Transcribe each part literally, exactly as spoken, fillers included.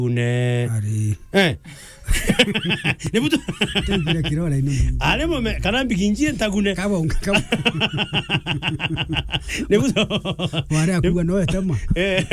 une ari eh nebuto tembira kirola ino ale mome kana mbiginjie ntagune kaba unga nebuto wale akuwa no etama eh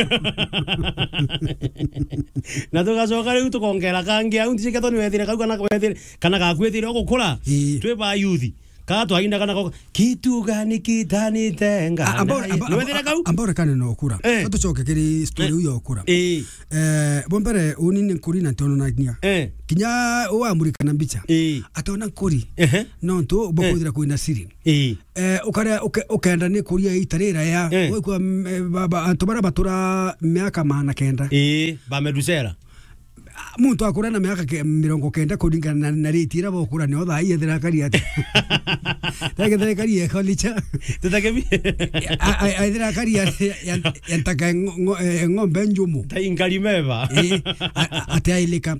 natoka soka uto kongera kangi au ndike to ni wethire kana wethire kana gakwethire ogukura twe ba youth ka twainda kana kitu gani kitani tenga wethire kau ambora kana no okura tucoke kiri story uyo okura eh eh bombere unini nkuri na ntono na nya eh kinya wa amurika na mbicha atona nkuri no nto bokuthira kuina siri eh eh ukare ukenda ni kuria itarira ya kwa baba antobara batura miaka mana kenda eh ba medusera muntu akura na miaka mirongo kenda kuringana na ritira bokura ni otha iyethira kari ati tegethira kari e kolicha tutakebi aithira kari yantaka ng'ombe njumu ta ingalimeva ati ailika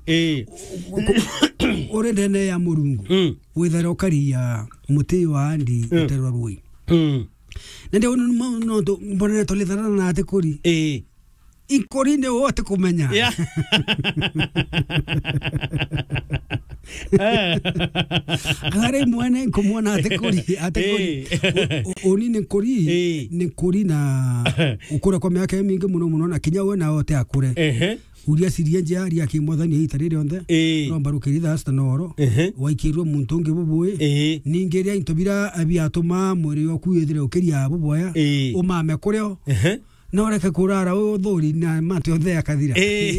ore ndene ya murungu withera kari ya muti wa andi uterwa rui nende ono no to mbona tolithana na ate kuri eh inkorine wote kumenya yeah agare mwana nkomona atekuri atekuri oni ne kuri ne kuri na ukura kwa miaka mingi muno muno na kinya we na wote akure ehe uria siria njari akimwathani itarire onthe no mbarukirira asta noro waikirwo muntu ngi bubui ningeria intobira abiatuma muri okuyethire ukiria buboya umame kureo ehe no reke kurara uthuri na mate onthe akathira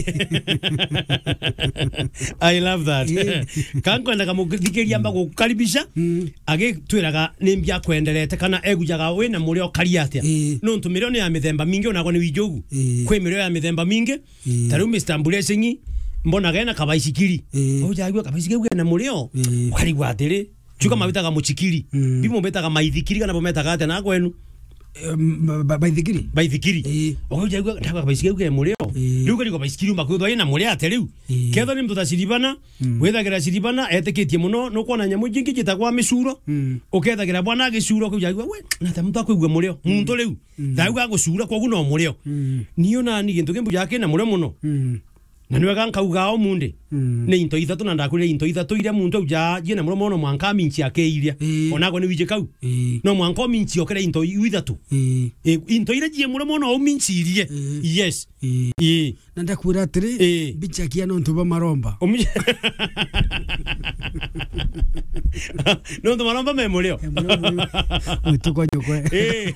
I love that kanko ndaka mukithikiria mba gukaribisha age twiraga nimbia kwenderete kana egujaga we na muri okari atia no ntumiro ni ya mithemba mingi onago ni wijogu kwe miro ya mithemba mingi taru Mister Mbuleshingi mbona gena kabaisikiri ojagwa kabaisikiri na muri o kwari gwatire chuka mabitaga muchikiri bimo betaga maithikiri kana bometaga ate na kwenu baithikiri baithikiri ogujagwa ndaka baithikiri ke mureo ruko liko baithikiri makuthwa ina muri ate riu ketho ni mtuta ciribana wethagira ciribana eteketie muno no kuona nyamu jingi kitagwa misuro ukethagira bwana agicuro kujagwa we na ta mtu akwigwa mureo muntu riu thauga gucura kwa guno mureo niyo na ni gintu kimbu yake na mureo muno na niwe kankauga o munde ne into ithatu na ndakure into ithatu ire muntu uja je na muromo no mwanka minchi yake iria onago ni wije kau no mwanka minchi okere into ithatu into ire je muromo no minchi irie yes eh na ndakura atiri bicha kia no ntuba maromba no ntuba maromba me mulio utuko nyokwe eh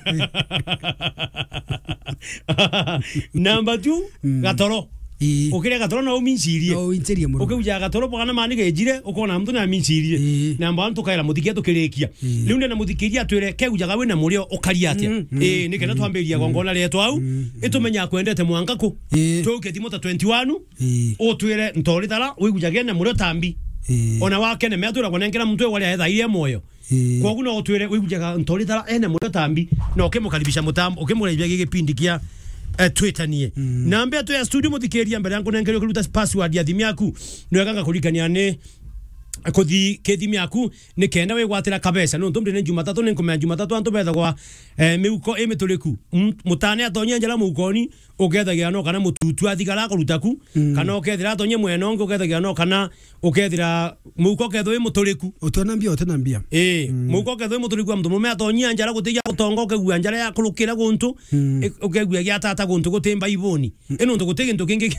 number two gatoro ukire gatoro na uminchirie no incherie muno ukiuja gatoro bwana mani gejire ukona mtu na minchirie na mbantu kaira mutikia tukirikia riu na mutikiria twire keujaga we na murio ukari atia eh nikena twamberia gongona leto au itumenya kwendete mwanga ku tuke timota twenty-one o twire ntori tara wigujaga na murio tambi ona wake ne meatura konengera mtu wali aetha ile moyo kwa guno twire wigujaga ntori tara ene murio tambi no kemukaribisha mutambo ukemuribia gigipindi kia Uh, Twitter nie mm. Nambia tu ya studio mutikeria mbere yangu nengerio kuruta password ya thimi yaku no ganga kurikania ne kothi kethimi yaku ne kenda we gwatira kabesa no ntumde ne Jumatatu ne nkomya Jumatatu anto betha kwa eh, miuko emituriku mutane atonye njala mukoni ugethagira no kana mututu athigara kurutaku mm. kana ukethira atonye mweno ngo ukethagira no kana ukethira muko ketho emuturiku utonambia utonambia eh mm. muko ketho emuturiku mtu mume atonye njala gutigia gutonga ukegua njala ya kurukira guntu mm. ukegua ya tata guntu gutemba iboni mm. eno ntu gutege ntu kingi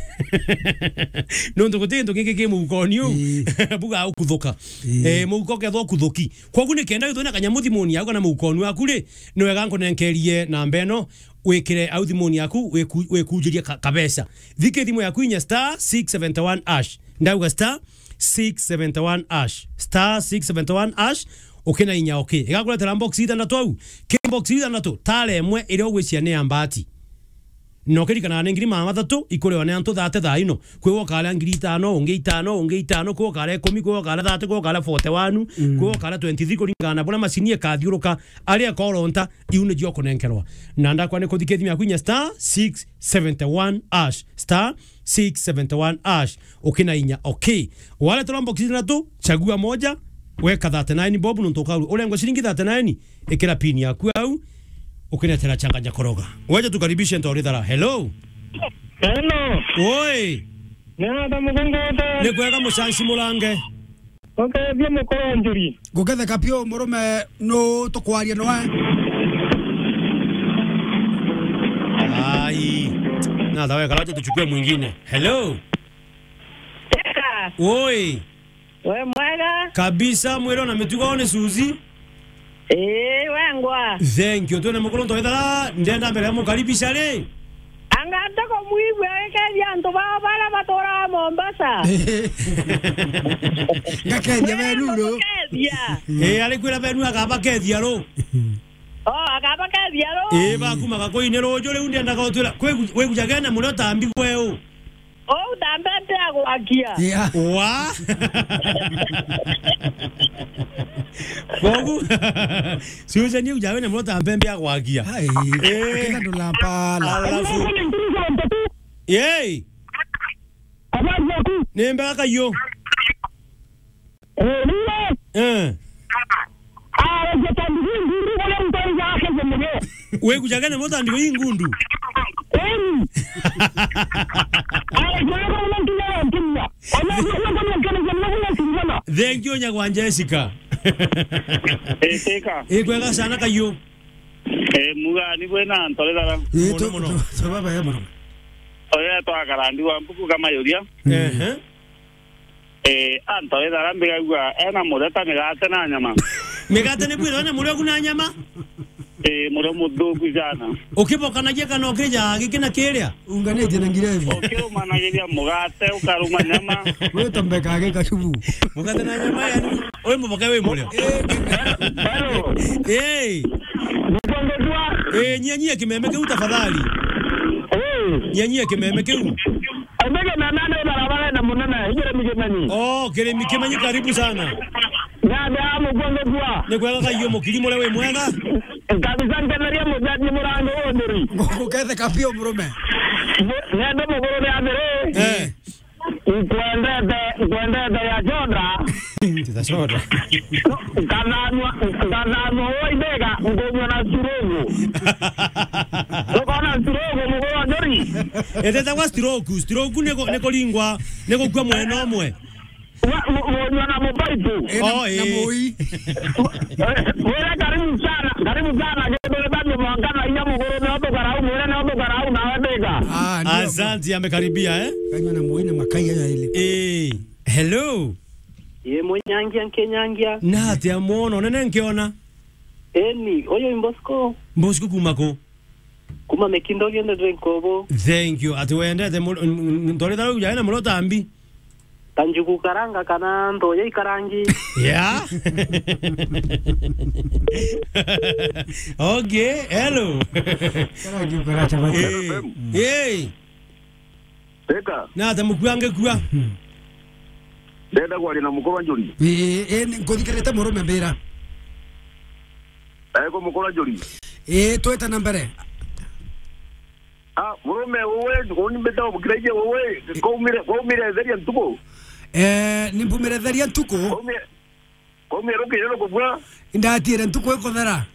no ntu gutege ntu kingi ke mukoni u buga ukuthuka eh muko ketho kuthuki kwa gune kenda githona kanyamuthimoni yako na mukoni waku ri no wega nkonenkerie na mbeno wekire authimoni yaku wekujiria kabesa thike thimo yaku inya star six seven one ash ndauga star six seven one ash star six seven one ash ukena inya okay igakura tera box ida na twau ke box ida na to tale mwe ire ogwecia ne ambati no kiri kana ngiri mama tatu ikore wane anto thate thaino kwewo kala ngiri tano onge itano onge itano kwo kala kumi kwo kala thate kwo kala forty-one kwo kala twenty-three kuringana bona masini ekathiuruka ari akoronta iune jio konenkerwa nanda kwa ne kodikethimi akunya star six seven one ash star six seven one ash okina inya okay wale trombo kizina tu chagua moja weka thirty-nine bob nuntoka ulengo shilingi thirty-nine ekira pin yaku au ukina tena changanya koroga waje tukaribishe ntori thara hello hello oi Nada mugongota. Ni kwega mucanci murange. Okay, bia mukoro njuri. Gukethe kapio murume no tukwaria no Ai. Na dawe kalacho tuchukue mwingine. Hello. Teka. Oi. We mwega. Kabisa mwero na mitugo ni Suzi. Eh, wengwa. Thank you. Tuone mukolo ntoethara ndenda mbere mukaribisha le. Angata ko muibwe ke yanto ba bala batora Mombasa. Ngakenya benuro. Ya. Eh ali kwira benu akaba kethia ro. Oh, akaba ke diaro. Eh ba kuma ka koine ro jole undi anda ka otula. Kwe we kujagena muno tambi kweo. Oh, dambe ntago akia. Yeah. Wa. Fogu. Siuze ni ujawena muno tambi mbia kwagia. Ai. Eh. Kenda ndulapala. Alafu. Yey. Abaje. Nemba ka yo. Eh, ni. Eh. Ah, je tambi nguru wala mtari yake zembe. We kujagena muno tambi ingundu. Eh. Ah, je ko mtunda mtunda. Ona ko ko kana kana kana. Thank you nyagwa Jessica. Eh, teka. Eh kwega sana ka yo. Eh, muga ni buena ntolera. Eh to Mono, to mono. to baba ya murume. Oya to akarandi wa mpuku kama yoria. Eh. Eh, antolera mbega gwa ena modeta megate na nyama. Megate ne bwiro na muri kuna nyama. Eh, muro mudu kujana. Ukiboka na jeka no kija gikina kiria. Unganete na ngirevi. Okay, umana geria mugate ukaruma nyama. Wewe tambeka ge kashubu. Mugate na nyama yani. Oye muboka we mulio. Hello. Eh. Mukongezwa. Eh nyanyie kimeme ke utafadhali. Eh. Nyanyie kimeme ke. Ambega na nane barabara na munana hijira mijemani. Oh, kile mikimanyi karibu sana. Na nda mukongezwa. Ne kwega ka yo mukilimo lewe mwega. Kabisa nteneria mujati murango ondori. Gukethe kapio murume. Nendo mugoro ya mbere. Eh. Kwendete kwendete ya Jondra. Titashoda. Kananwa kananwa oidega ngomyo na surogo. Lokona surogo mugoro ondori. Eteta kwa stroke, stroke neko neko lingwa, neko kwa mweno mwe. Ngomyo na mobaitu. Oh, eh. Na moi. Wewe karibu sana, karibu sana. Ngebe bado mwangana ina mugoro na oto karau mwene na oto karau na wetega. Ah, ndio. Asante amekaribia eh. Kanywa na moi na makai ya ile. Eh. Hello. Ye munyangia nkenyangia. Nati amono nene nkiona. Eni, oyo imbosko. Mbosku kumako. Kuma mekindo gende drenkobo. Thank you. Ati wendete ntole dalo ujana mulo tambi. Tanjuku karanga kana ndo ye karangi. Yeah. Okay, hello. Kara ki kara chama. Eh. Eh. Teka, Nata mukwange kwa. deda kwa na mukoro njuri. Eh eh ngothikerete murume mbira. Eko mukoro njuri. Eh tweta nambere. Ah, murume wewe oni beta mukiraje wewe komire komire zeria ntuko. Eh nimbumiretheria ntuko. Komire komire rokire kubwa. Ndatire ntuko ikothera.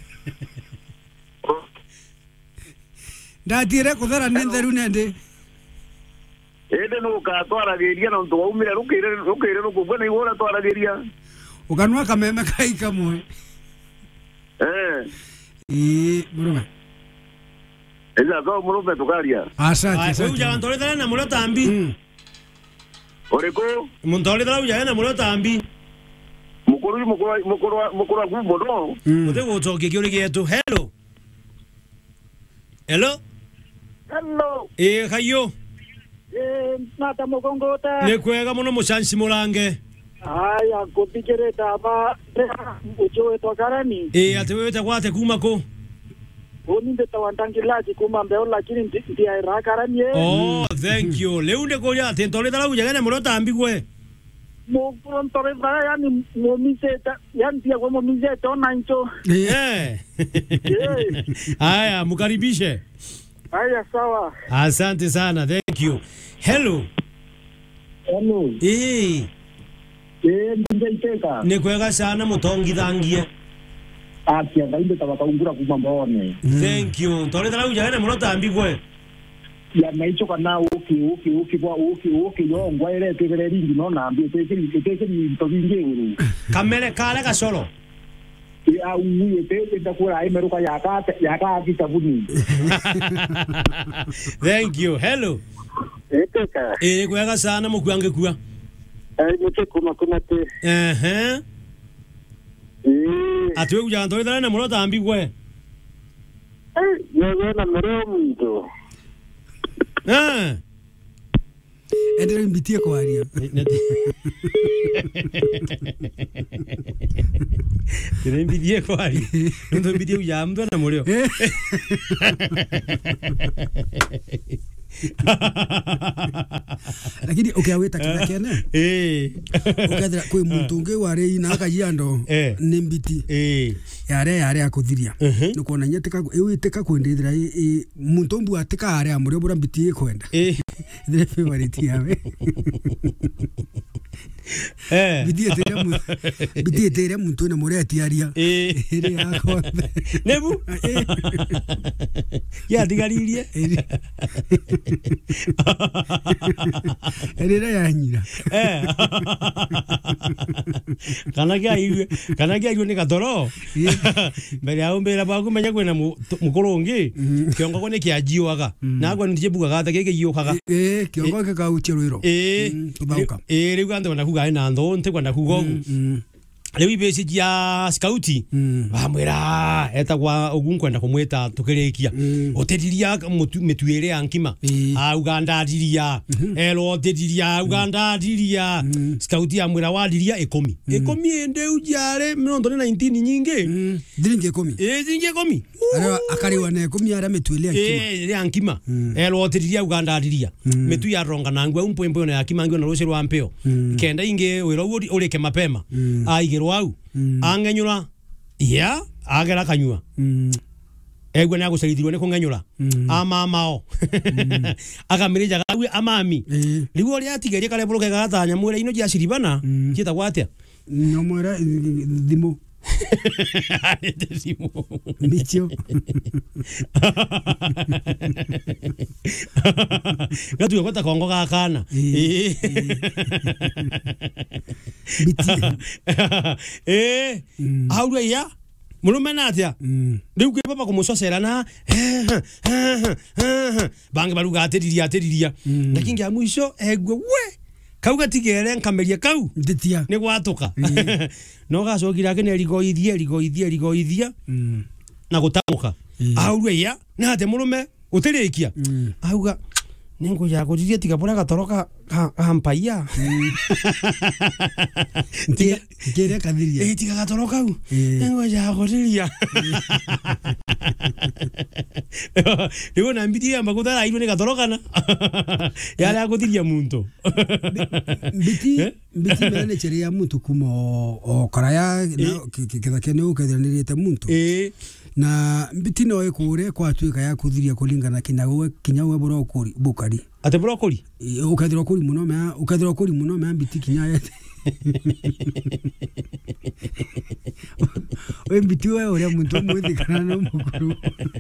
Ndatire kuthera ni theru nende. Ede no ka twarageria na ndo umire rokire rokire kubwa na iwora twarageria. Ukanwa kameme kai kamwe. Eh. Eh murume. Eza kwa murume tukaria. Asante Ai, asante. uja ntole dalo na mulo tambi. Mm. Oreko Muntole dalo ujana na mulo tambi. mukuru mukuru mukuru mukuru kumbo no. Mute gotoke kiori getu. Hello. Hello. Hello. Eh kayo. Eh, nata mukongota. Ne kwega muno mucanci murange. Aya, kupikereta ba uchowe tokarani. Eh ati wewe takwate kumako. Oni ndeta wantangilaji kuma mbeo lakini ndia irakarani ye. Oh, thank you. Leunde kolia ati ntole dalo ujana na mulo tambi kwe. Mo pronto bara yani mo miseta yani pia kwa mo miseta ona ncho. Eh. Haya, mukaribishe. Aya sawa. Asante sana. Thank you. Hello. Hello. Eh. Eh, nditeka. Ne kwega sana mutongi thangie. Atia bainde tabakaungura kuma mbone. Thank you. Ntole dala ujana mulo tambi kwe. ya maicho kana uki uki uki kwa uki uki yo ngwaire tegere ringi no na ambi tegere tegere to bingi kamere kale kasoro ya uye tegere takura ai meruka yaka yaka kitabuni. Thank you. Hello. Eteka. Eh kwega sana mukwange kwa. Ai mche kuma kuna te. Eh eh. Eh. Atwe kuja ndo ida na mulota ambi kwe. Eh, yo na mrondo. Ah. Endere mbitie kwa aria. Tene mbitie kwa aria. Ndo mbitie kuja mtu na mulio. Lakini ukiaweta kila kene eh ukadra kwe muntu unge ware ina akajando nimbiti eh yare yare akuthiria nukuona nyeteka ewiteka kwendithira muntu mbu ateka are amure bura mbiti kwenda eh thire favorite yawe eh bitie tere mu bitie tere muntu na more atiaria eh ere yako nebu ya digaririe ere ya nyira eh kana kia iwe kana kia iwe ni katoro mbere ya umbera ba kumenya kwena mukorongi kiongo kone kia jiwaga nagwa ndije buga gata keke yokaga eh kiongo ke ka uchirwiro eh tubauka eh riu ndo na kuga ina ndo nte kwenda kugo Lewi besi ya scouti bamwira eta kwa ogunkwenda kumweta tukirikia otediria metuere ankima a Uganda diria elo tediria Uganda diria scouti amwira wadiria ekomi ekomi ende ujare minondo nineteen nyinge diringe ekomi eh diringe ekomi ara akari wane ekomi ara metuele ankima eh ile ankima elo tediria Uganda diria metu ya ronga nangwe umpembe na akima ngwe na rosero ampeo kenda inge wero ureke mapema ai wau angenyura ya agera kanyua egwe na gucerithirio ne kungenyura ama mao akamirija gawe amami riwo ria tigerie kale buluke gatanya mwere ino jia ciribana kita gwatia no mwera thimo thimo bicho gatu gota kongo gakana eh bitie eh aure ya mulume natia riu ke papa kumusocera na bange baruga atiriria atiriria ndakingi amuico egwe we kauga tigere nkameria kau nditia ni gwatuka no gacokira kene rigoithie rigoithie rigoithia na gutamuka aure ya na ate mulume utirikia auga ningo ya guririe tiga bora gatoroka hampaia tiga kire kathiria eh tiga gatoroka u ningo ya guriria rigo na mbidi amba kutara ido ni gatorokana yale aguthiria muntu biti biti mene cheria muntu kumo o karaya na kitha kene ukethiranirite muntu eh na mbiti no ekure kwa tuika ya kuthiria kulingana kinyawe kinyawe brokoli bukari ate brokoli ukethira kuri muno me ukethira kuri muno me mbiti kinyaye we mbiti we ore muntu mwithi kana no mukuru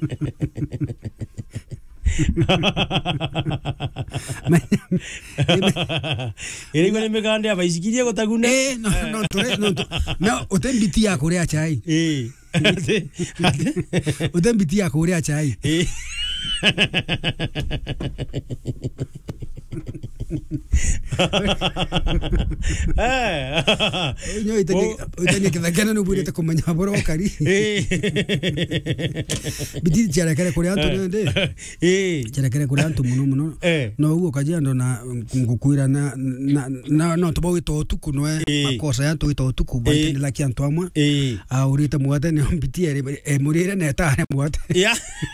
eri gone megande abaisikirie gotaguna eh no no tore no no otembiti ya kore achai eh ate ate otembiti ya kore achai eh eh nyo itani itani kidakana no burete kumanya boro kari eh biti chara kare kore antu nende eh chara kare kore antu muno muno no ugo kajando na ngukuira na na no to bawito tuku no makosa ya to ito tuku bante la kianto amwa eh aurita muate ne biti e murire ne ta ne muate ya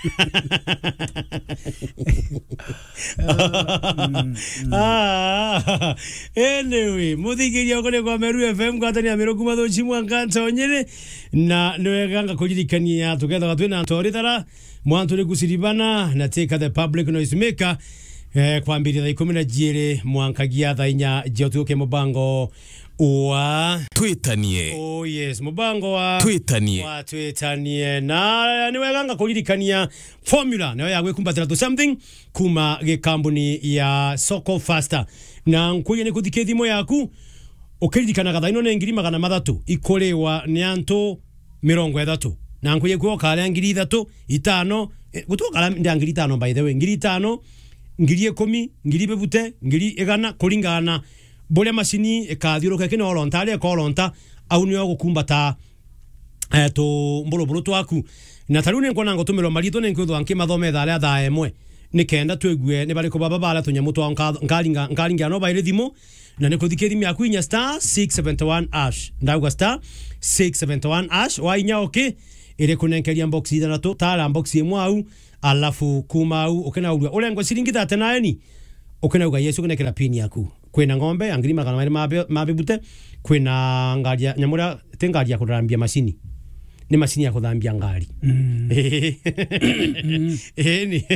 ah anyway muthikiria kone kwa Meru F M kwatani ya Meru kuma thoci mwankanza onyere na nweganga kuririkania tugetha gatwina ntoritara mwantu gusiribana na take the public noise maker eh kwambiria thaa ikumi na jiri mwankagia thaa inya jiotuke mubango wa twitanie. Oh yes, mubango wa twitanie. Wa twitanie na ni weganga kuririkania formula nayo yagwe kumbatira to something kuma ge company ya Soko Faster na nkuye ne kuthike thimo yaku ukiririkana gatha ino ne ngiri magana mathatu ikorewa ni antu mirongo ithatu na nkuye kwa kale ngiri ithatu itano gutuka kala ndi ngiri itano by the way ngiri itano ngiri ikumi ngiri bebute ngiri igana kuringana bole mashini ekathiuruka kino olontale ko olonta au niyo gukumbata eh to mbolo bolo twaku na tarune nkona ngotumiro marito ne nkutho anke mathome thale atha emwe nikenda twegue ne bale ko baba bala tunyamu twa ngalinga ngalinga no baile thimo na ne kuthikiri mya kwinya star six seven one ash ndagwa star six seven one ash wa inya okay ile kunenkeria box ida to tala box imwe au alafu kuma au okena ulwa olengo siringi thate nine okena uga yesu kunekera pin yaku kwena ngombe angiri magana mabe mabe bute kwena ngaria nyamura tengaria kurambia mashini ni mashini ya kuthambia ngari eh ni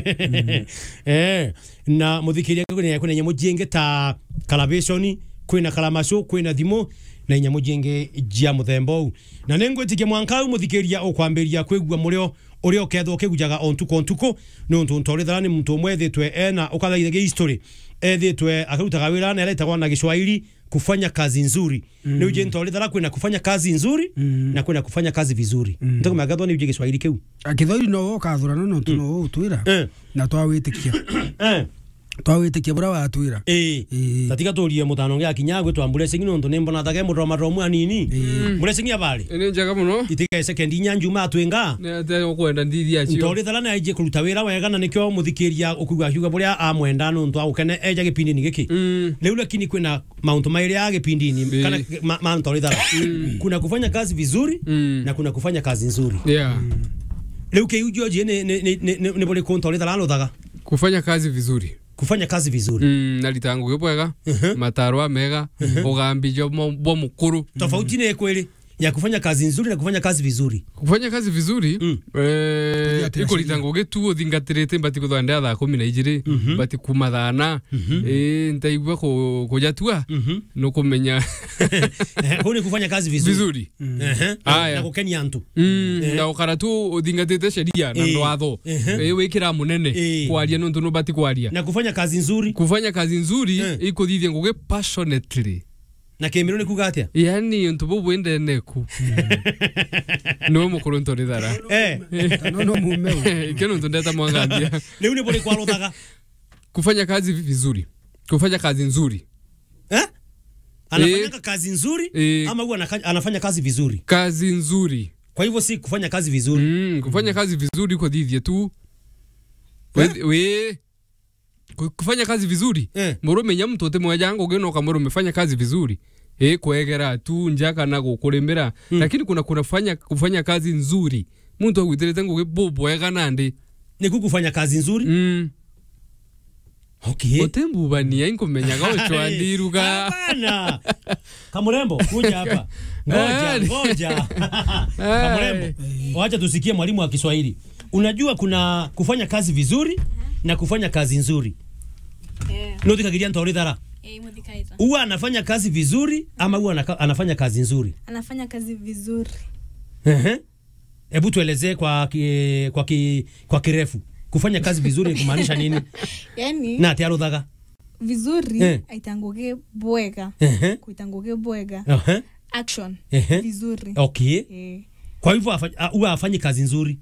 eh na muthikiria kwena kwena nyamu jenge ta calibration kwena kalamasho kwena thimo na nyamu jenge jia muthembo na nengo tike mwankau muthikiria okwamberia kwegua murio urio ketho kegujaga ontuko ontuko no ntuntorethana ni muntu mwethetwe ena ukathaithage history ethetwe akarutaga wira na aleta na Kiswahili kufanya kazi nzuri mm. Ni uje ntorethana kwena kufanya kazi nzuri mm. Na kwena kufanya kazi vizuri mm. Ntako magathwa ni uje Kiswahili kiu akithoiri no kathurana no tuno utwira eh. Na twawitikia eh twawitikia bura watwira eh tatika tulie mutano ngya kinyagwe twambule singino ndo nembo na thage mutro maromu anini mure singia bali ene njaga muno itika second nyanjuma atwenga ne te kwenda ndithi acio ntorethana na ije kuruta wira wega na nikyo muthikiria ukugwa hyuga buria amwenda no ntwa ukene eja gipindi ni giki leo lakini kwena mount maili ya gipindi ni kana ma ntorethana kuna kufanya kazi vizuri na kuna kufanya kazi nzuri yeah leo ke ujoje ne ne ne bole kontorethana no daga kufanya kazi vizuri kufanya kazi vizuri mm nalitangu gebwega matarwa mega ugambijo bo mukuru tofauti ne kweli ya kufanya kazi nzuri na kufanya kazi vizuri kufanya kazi vizuri mm. eh iko litango getu thingatirite mbati kuthanda tha kumi na igiri mbati kumathana mm -hmm. eh ntaigwa ko kujatua mm -hmm. No kumenya hone kufanya kazi vizuri vizuri eh na kukenia antu mm na ukaratu thingatite sheria na ndwatho eh wikira munene kwaria no ntu no mbati kwaria na kufanya kazi nzuri kufanya kazi nzuri iko thithia nguge passionately na kemiro ni kugatia yani ntubo bwende neku no mukuru ntorithara eh no no mume keno ndeta mwangalia leo ni bole kwa lothaga kufanya kazi vizuri kufanya kazi nzuri eh anafanya e, kazi nzuri e, ama huwa anafanya kazi vizuri kazi nzuri kwa hivyo si kufanya kazi vizuri mm, kufanya kazi vizuri kwa dhidi tu we, we kufanya kazi vizuri eh. Moro menya mtu te mwajango geno kamoro umefanya kazi vizuri eh kuegera tu njaka na gukuremera mm. Lakini kuna kunafanya kufanya kazi nzuri mtu agwiterete ngo bobo ega nande ni kukufanya kazi nzuri mm. Okay otembu bani yanko menya gawo chwandiruga hapana Kamurembo kuja hapa ngoja ngoja Kamurembo wacha tusikie mwalimu wa Kiswahili. Unajua kuna kufanya kazi vizuri na kufanya kazi nzuri. Yeah. No tikagiria ntorithara. Eh, muthikaita. Huwa anafanya kazi vizuri ama huwa anafanya kazi nzuri? Anafanya kazi vizuri. Eh. Hebu tuelezee kwa ki, kwa ki, kwa kirefu. Kufanya kazi vizuri kumaanisha nini? Yani na ati aruthaga vizuri eh. Aitanguge bwega. Uh-huh. Kuitanguge bwega. Uh-huh. Action. Uh-huh. Vizuri. Okay. Eh. Kwa hivyo huwa afanye kazi nzuri.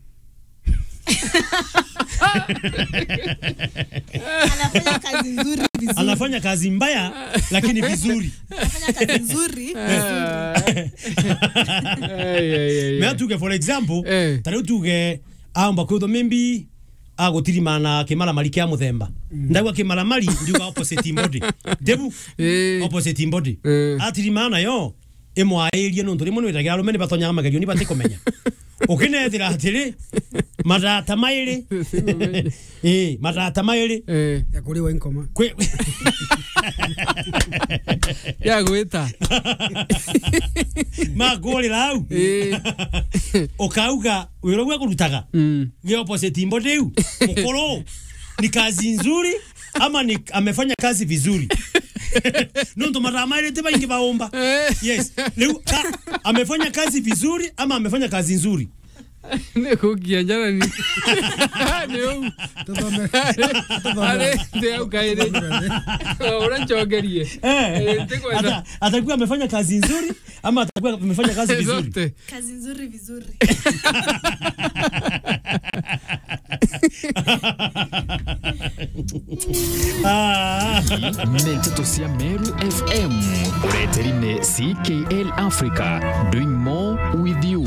Anafanya kazi nzuri vizuri. Anafanya kazi mbaya lakini vizuri. Anafanya kazi nzuri. Mea tuge for example, tare tuge amba kudo mimbi agotiri mana kemala maliki ya muthemba. Ndagwa kemala mali ndiuga opposite body. Debu opposite body. Atiri mana yo emwa area no ndori mono itagira rumene batonya magerio ni batikomenya. Ukinethira atiri matata mairi eh matata mairi eh ya kuri wa inkoma kwe ya gwita magori lau eh okauga wiro gwa kurutaga ni opposite body u mukoro ni kazi nzuri ama ni amefanya kazi vizuri Nonto marama ile baingi baomba. Yes. Leo amefanya kazi vizuri ama amefanya kazi nzuri? Ne kukianjana ni. Ndio. Tazame. Ale ndio kaide. Unachogerie. Eh. Atakuwa amefanya kazi nzuri ama atakuwa amefanya kazi vizuri? Kazi nzuri vizuri. Ah. Mneteto cia Meru F M. Ureterine C K L Africa. Doing more with you.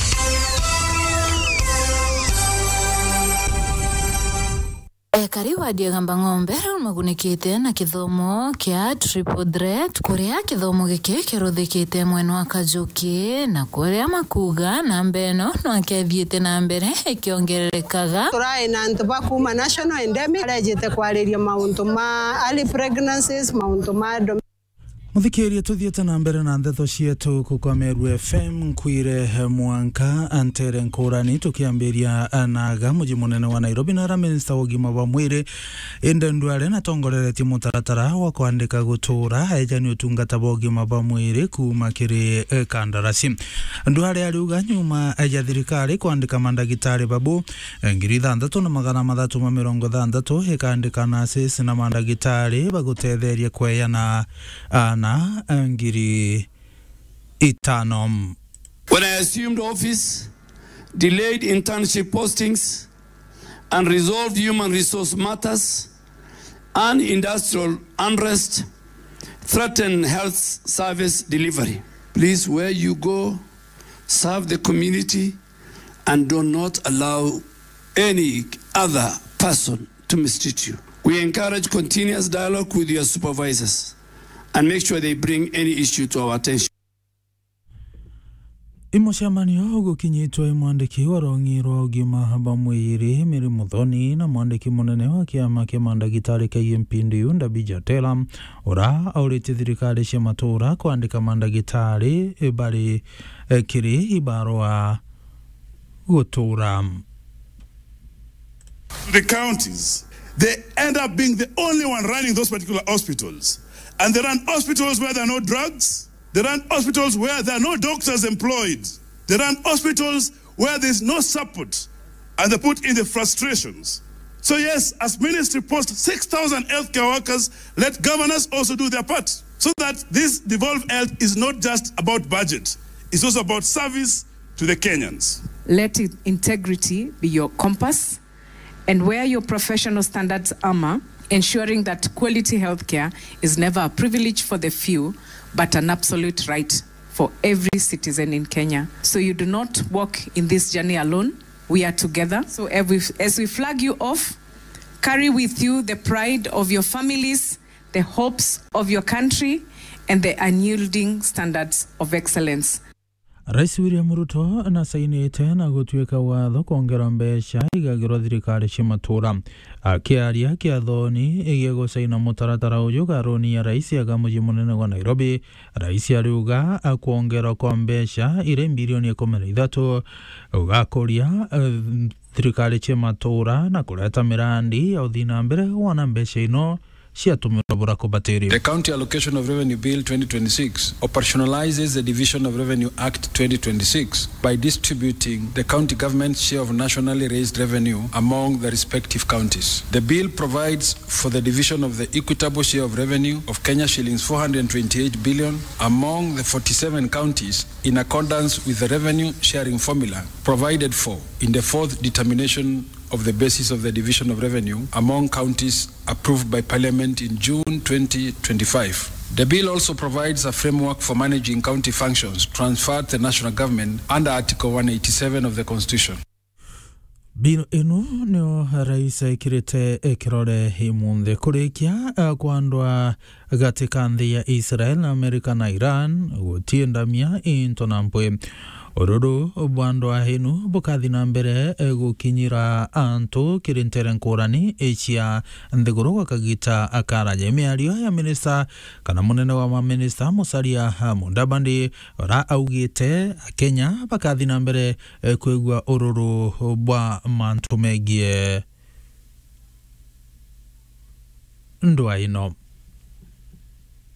Ekari wa Diagamba Ng'ombe magunikite na kithomo kia triple threat kuria kithomo giki kiruthikite mwena wa Kajuki na kuria makuga na mbeno no akethiite na mbere ikiongererekaga turai na ntuba kuma national endemic rejete kwariria mauntu ma early pregnancies mauntu ma Muthikiria tuthiete na mbere na ndeto cietu kwa Meru F M kwire mwanka antere nkurani tukiambiria naga muji munene wa Nairobi na minister wa gima wa mwire ende ndware na tongoreretie mutaratara wa kwandika gutura ejani utungata wa gima wa mwire kuma kiri kandarasi ndware aliuga nyuma ya thirikari kwandika mandagitari babu ngiri thandatu na magana mathatu ma mirongo thandatu ikandika nurses na mandagitari bagutetheria kweyana na ngiri itanom. When I assumed office, delayed internship postings, unresolved human resource matters, and industrial unrest threatened health service delivery. Please, where you go, serve the community and do not allow any other person to mistreat you. We encourage continuous dialogue with your supervisors and make sure they bring any issue to our attention. Imoshamanio gukinyitwa mwandiki wa rongiro gima bamwiri Mary Muthoni na mwandiki munene wa kiama kia mandagitari K M P Ndiunda Bijatela ora aurite thirikari cia matura kwandika mandagitari bari kiri ibarwa gutura. The counties, they end up being the only one running those particular hospitals. And they run hospitals where there are no drugs. They run hospitals where there are no doctors employed. They run hospitals where there's no support. And they put in the frustrations. So yes, as ministry post six thousand healthcare workers, let governors also do their part. So that this devolved health is not just about budget. It's also about service to the Kenyans. Let it, integrity be your compass. And wear your professional standards armor, ensuring that quality healthcare is never a privilege for the few, but an absolute right for every citizen in Kenya. So you do not walk in this journey alone. We are together. So as we flag you off, carry with you the pride of your families, the hopes of your country, and the unyielding standards of excellence. Rais William Ruto na sainite na gutuika watho kuongera mbeca igagirwo thirikari cia matura akiaria kiathoni igego saina mutaratara uyu garoni ya rais aga muji munene wa Nairobi. Rais ariuga kuongera kwa mbeca ire bilioni ikumi na ithatu ugakoria thirikari cia matura na kureta mirandi ya uthina mbere wana mbeca ino. The County Allocation of Revenue Bill twenty twenty-six operationalizes the Division of Revenue Act twenty twenty-six by distributing the county government's share of nationally raised revenue among the respective counties. The bill provides for the division of the equitable share of revenue of Kenya shillings four hundred twenty-eight billion among the forty-seven counties in accordance with the revenue sharing formula provided for in the fourth determination of the basis of the division of revenue among counties approved by Parliament in June twenty twenty-five. The bill also provides a framework for managing county functions transferred to the national government under Article one eighty-seven of the Constitution. Bino ino nio rais kirete ekirore himunde kurikia kwandwa gatika nthi ya Israel na Amerika na Iran gutiendamia into nampwe. Ororo bwandwa hinu bukathi na mbere gukinyira antu kirintere nkurani echia nthiguru wakagita akaraje miario ya minister kana munene wa minister Musalia Mudavadi ora augite Kenya bakathi na mbere kwigwa ororo bwa mantu megie ndwa ino.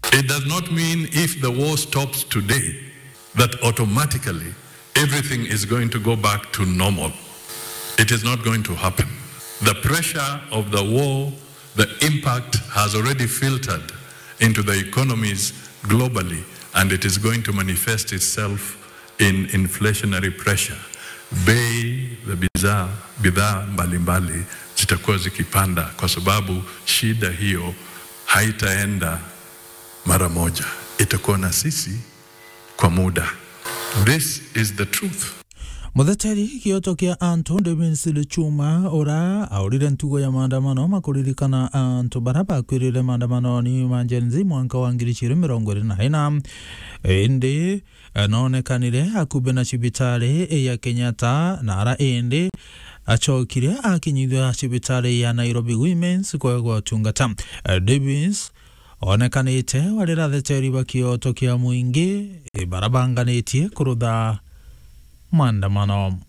It does not mean if the war stops today, that automatically everything is going to go back to normal. It is not going to happen. The pressure of the war, the impact has already filtered into the economies globally, and it is going to manifest itself in inflationary pressure. Bei za bidhaa bidhaa mbalimbali zitakuwa zikipanda kwa sababu shida hiyo haitaenda mara moja, itakuwa na sisi kwa muda. This is the truth. Mutheteri kioto kia Anto Davidson Chuma ora aurire ntugo ya maandamano makuririkana Anto baraba kwirire maandamano ni manjenzi mwanka wa ngiri igĩrĩ mĩrongo ĩrĩ na ĩna indi nonekanire akube na cibitari ya Kenyatta na ara indi achokire akinyithia cibitari ya Nairobi Women's kwa gotungata. Davis onekanite warira theteri wa kioto kia muingi barabanganitie kurutha maandamano.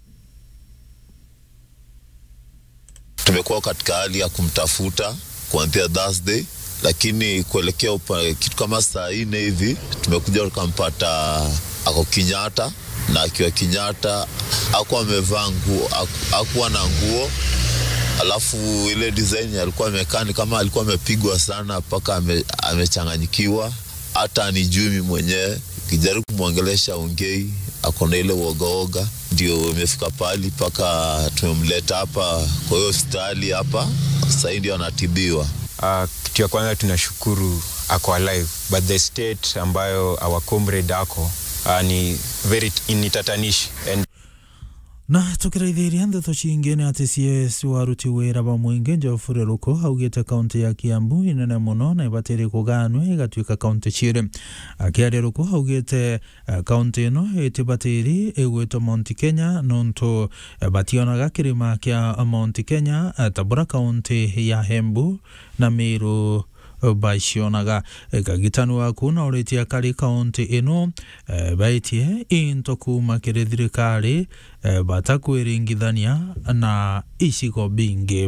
Tumekuwa katika hali ya kumtafuta kuanzia Thursday, lakini kuelekea kitu kama saa nne hivi tumekuja tukampata ako Kenyatta, na akiwa Kenyatta hakuwa amevaa nguo, hakuwa na nguo, alafu ile design alikuwa amekaa kama alikuwa amepigwa sana mpaka amechanganyikiwa. Hata anijui mimi mwenyewe, kijaribu kumwongelesha ongei akona ile woga-woga, ndio imefika pali paka tumemleta hapa kwa hiyo hospitali hapa, sasa ndio anatibiwa. Uh, kitu ya kwanza tunashukuru ako alive, but the state ambayo our comrade ako uh, ni very initatanishi. And na tukiraithiria ndeto cingine ati C S waruti wira ba muingi Geoffrey Ruko haugite kaunti ya Kiambu inene muno na ibatiri kuganwa igatuika kaunti cire. Akiaria Ruko haugite kaunti ino itibatiri igwitwo Mount Kenya nonto bationaga kirima kia Mount Kenya tabura kaunti ya Embu na Meru baishionaga. Kagitanu waku na uritia kari kaunti ino baitie into kuma kiri thirikari batakwiringithania na icigo bingi.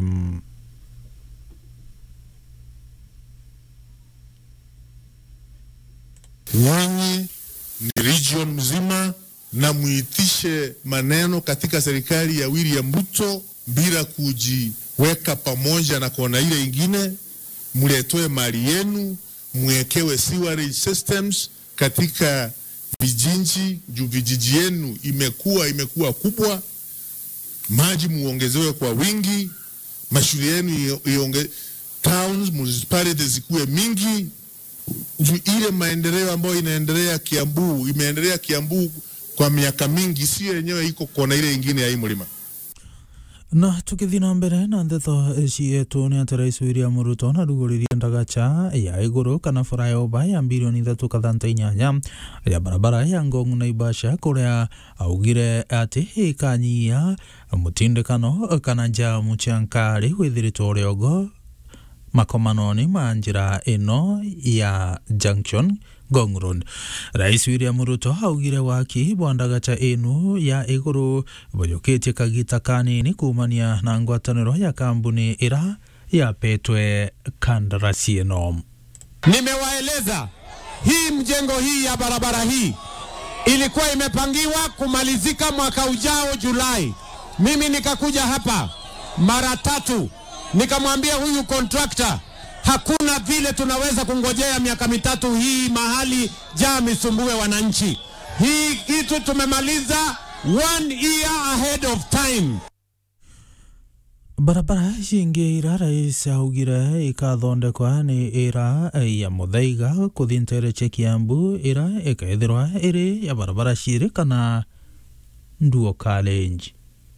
Nyinyi ni region mzima na muitishe maneno katika serikali ya William Ruto bila kujiweka pamoja na kona ile ingine. Mletoe mali yenu, mwekewe sewerage systems katika vijiji, juu vijiji yenu imekuwa imekuwa kubwa, maji muongezewe kwa wingi, mashule yenu ionge, towns municipalities zikuwe mingi, juu ile maendeleo ambayo inaendelea Kiambu, imeendelea Kiambu kwa miaka mingi, sio yenyewe iko kona ile ingine ya hii mlima. Na tukithina mbere na ndeto cietu ni ati Rais William Ruto na ruguririe ndagacha ya iguru kana flyover ya bilioni ithatu kathanta inyanya ya barabara ya Ngong Naivasha kuria augire ati ikanyia mutindikano kana jamu chankari withiritwo riogo makomanoni ma njira ino ya Junction Ngong Road. Rais William Ruto haugire waki bwandagacha inu ya iguru boyoketie kagita kanini kumania na ngwataniro ya kambuni ira ya petwe kandarasi ino. Nimewaeleza hii mjengo hii ya barabara hii ilikuwa imepangiwa kumalizika mwaka ujao Julai. Mimi nikakuja hapa mara tatu nikamwambia huyu contractor, hakuna vile tunaweza kungojea miaka mitatu hii mahali jam isumbue wananchi. Hii kitu tumemaliza one year ahead of time. Barabara cingi ira rais augire ikathondekwa ni ira ya Muthaiga kuthintere Kiambu ira ikaithirwa iri ya barabara ciri kana Nduo College.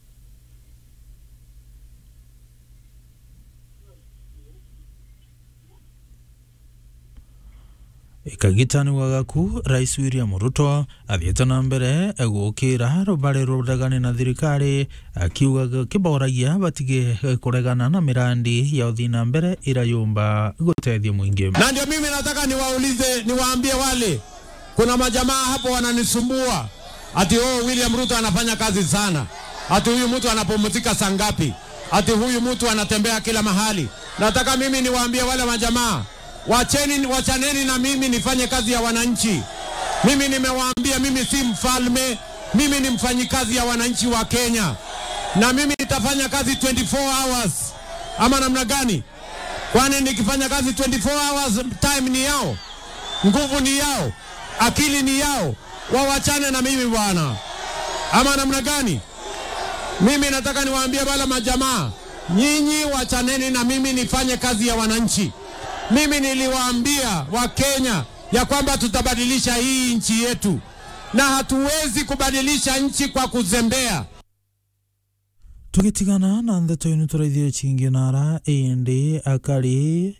Ikagitani wagaku Rais William Ruto athiete na mbere gukira rubare rudagane na thirikari akiuga kiboragia batige kuregana na mirandi ya uthina mbere irayumba gutethia mwingi. Na ndio mimi nataka niwaulize, niwaambie wale kuna majamaa hapo wananisumbua ati oh William Ruto anafanya kazi sana, ati huyu mtu anapumzika saa ngapi, ati huyu mtu anatembea kila mahali. Nataka mimi niwaambie wale majamaa, wacheni, wachaneni na mimi nifanye kazi ya wananchi. Mimi nimewaambia mimi si mfalme, mimi ni mfanyikazi ya wananchi wa Kenya. Na mimi nitafanya kazi twenty-four hours. Ama namna gani? Kwani nikifanya kazi twenty-four hours, time ni yao, nguvu ni yao, akili ni yao. Wawachane na mimi bwana. Ama namna gani? Mimi nataka niwaambie bala majamaa, nyinyi wachaneni na mimi nifanye kazi ya wananchi. Mimi niliwaambia wa Kenya ya kwamba tutabadilisha hii nchi yetu, na hatuwezi kubadilisha nchi kwa kuzembea. Tugitigana na ndeto inu turaithie chingi nara indi akari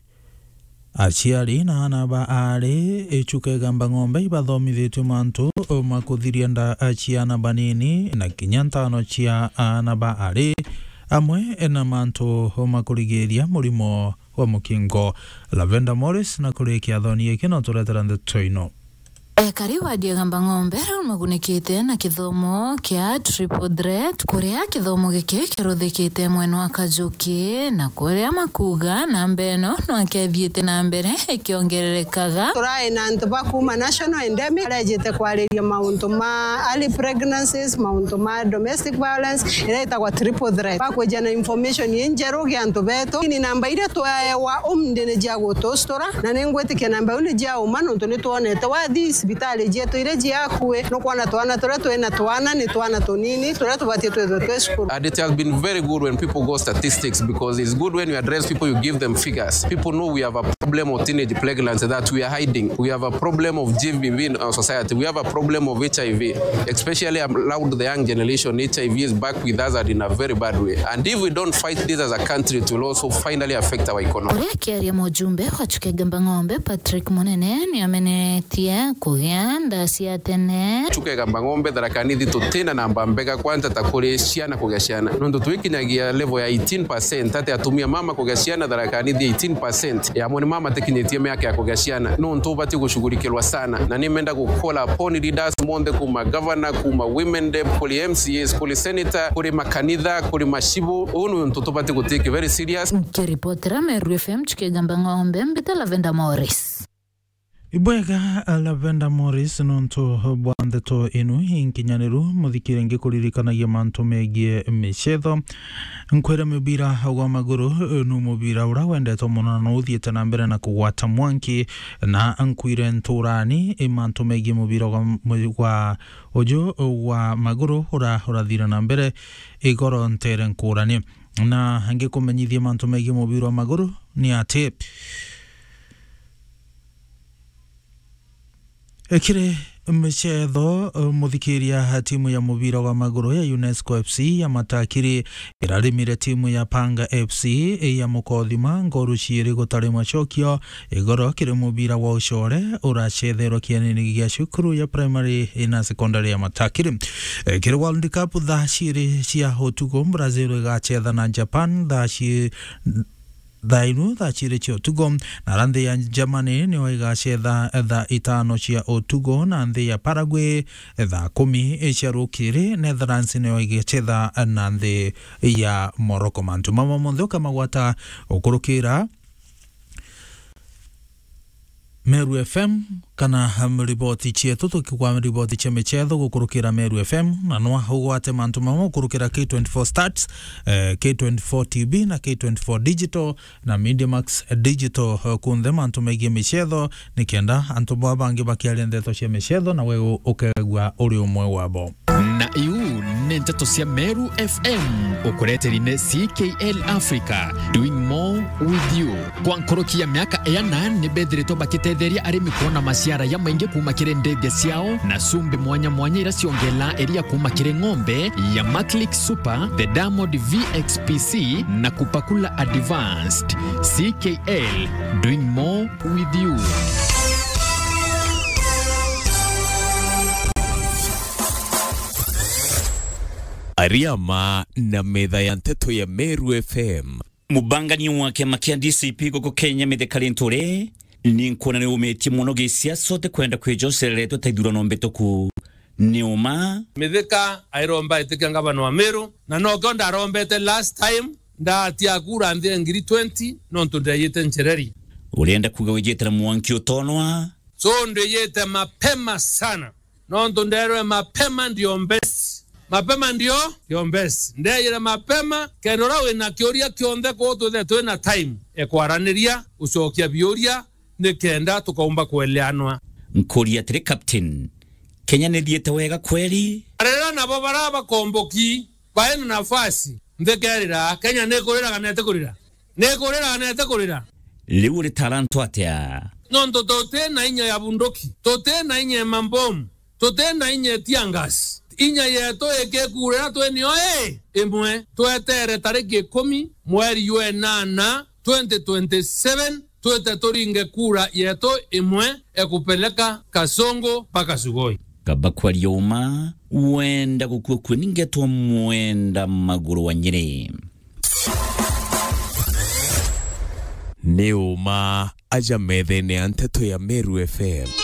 aciari na anaba ari echuke gamba ng'ombe ibathomithitwe mantu makuthiria nda aciana banini na kinya ntano cia anaba ari amwe na mantu makurigiria murimo wa mukingo. Lavenda Morris na kurikia thoni iki no turetera ndeto ino. Ekari wa Diagamba Ng'ombe magunikite na kithomo kia triple threat kuria kithomo giki kiruthikite mwena wa Kajuki na kuria makuga na mbeno no akethiite na mbere ikiongererekaga. Turai na ntba kuma national endemic rejete kwariria mauntu ma early pregnancies, mauntu ma domestic violence ireta kwa triple threat. Kwa jana information yenjero gya ntubeto ni namba ile twaewa umndene jago tostora na nengwete ke namba ule jao mano ntone tuonete wa this bitale jeto ile jiakwe no kwana twana tora twena twana ni twana tonini tora tubatie twezo tweshukuru. And it has been very good when people go statistics, because it's good when you address people, you give them figures. People know we have a problem of teenage pregnancy that we are hiding. We have a problem of G B V in our society. We have a problem of H I V, especially around the young generation. H I V is back with us in a very bad way. And if we don't fight this as a country, it will also finally affect our economy. Ore kiaria mojumbe wa chuke gamba ng'ombe Patrick Munene ni amenetia kugenda cia tene. Chuke gamba ng'ombe dharakanithi tutena namba mbega kwanza takore ciana kugashana. Nondo twikinyagia level ya eighteen percent ate atumia mama kugashana dharakanithi eighteen percent. Ya mwone mama tekinyetie miaka ya kugashana. No ntobati kushughulikilwa sana. Na nimenda kukola poni leaders monde kuma governor, kuma women rep, kuli M C As, kuli senator, kuli makanitha, kuli mashibu. Unu ntotobati kutiki very serious. Kiripotera Meru F M chuke gamba ng'ombe mbita Lavenda Morris. Ibwega Lavenda Morris nonto bwandeto inu hinkinyaniru muthikire ngikuririkanagia mantu megie michetho nkwere mubira wa maguru nu mubira ura wendeto muno no uthiete na mbere na kugwata mwanki na nkwire nturani mantu megie mubira wa ojo wa maguru ura urathira na mbere igoro ntere nkurani na hangi kumenyithia mantu megie mubira wa maguru ni ati ekire mchetho muthikiria timu ya mubira wa maguru ya UNESCO F C ya matakiri irarimire timu ya Panga F C ya Mukothima ngoru ciiri gutari macokio igoro kire mubira wa ucore urachetherwo kianini gia cukuru ya primary na secondary ya matakiri. Kire World Cup tha ciiri cia utugo Brazil igachetha na Japan tha ciiri Dainu tha chire cia utugo na rande ya Germany ni waigachetha tha itano cia utugo na nthi ya Paraguay tha kumi cia rukiri. Netherlands ni waigachetha na nthi ya Morocco. Mantu mama monthe kamagwata ukurukira Meru F M kana riboti chietu tukikwa riboti cha michetho gukurukira Meru F M na no hugwate mantu mamo kurukira K twenty-four Stats, eh, K twenty-four T V na K twenty-four Digital na Media Max Digital kunthe mantu megie michetho nikenda antu babangi bakiaria ndeto cia michetho na wewe ukegwa uri umwe wabo. Na iu ni ndeto cia Meru F M ukureterine C K L Africa, doing more with you. Kwa nkorokia miaka eyana ni bethiritwo bakitetheria arimi kuona maciara ya maingi kuma kire ndege ciao na sumbi mwanya mwanya iraciongela eria kuma kire ng'ombe ya Maclick Super, the Diamond V X P C na Kupakula Advanced. C K L, doing more with you. Ariama na metha ya nteto ya Meru F M. Mubangani wa kiama kia D C P goko Kenya mithekari ntore ni nkona ni umeti muno gisia sote kwenda kwejosereretwo taithurano mbetoku ni uma mitheka airomba itike ngabano wa Meru na no gonda rombete last time nda tia kura ndhe ngiri twenty no ntondeyete nchereri Ulienda kuga wijete na Mwangi utonwa. So ndiyete mapema sana. Nondo nderwe mapema ndio mbesi. Mapema ndio ndio mbesi. Ndeyere mapema kenora wina kioria kionde ko tuthe twina time ekwaraniria ucokia bioria nikenda tukaumba kueleanwa. Nkuria tiri captain. Kenya nithiete wega kweli. Arera nabo baraba komboki baina nafasi. Ndekerira Kenya nekurira kanete kurira. Nekurira kanete kurira. Liu ri taranto atia. Nondo tote na inya ya bundoki. Tote na inya mambomu. Tote na inya tiangas. Inya yeto eke kurira tweni oe. Imwe tuetere tariki kumi mweri yue nana twenty twenty-seven tuete turinge kura yeto imwe ekupeleka Kasongo paka Sugoi. Kaba kwa lioma uenda kukua kweninge tuwa mwenda maguru wa Nyeri. Neuma aja methene anteto ya Meru F M.